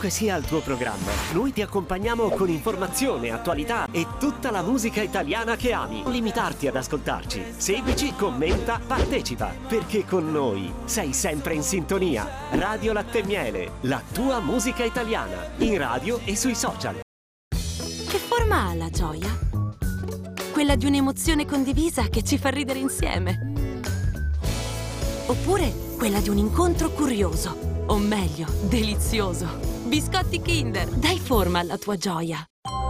Qualunque sia il tuo programma, noi ti accompagniamo con informazione, attualità e tutta la musica italiana che ami. Non limitarti ad ascoltarci. Seguici, commenta, partecipa, perché con noi sei sempre in sintonia. Radio Latte e Miele, la tua musica italiana, in radio e sui social. Che forma ha la gioia? Quella di un'emozione condivisa che ci fa ridere insieme. Oppure quella di un incontro curioso. O meglio, delizioso. Biscotti Kinder, dai forma alla tua gioia.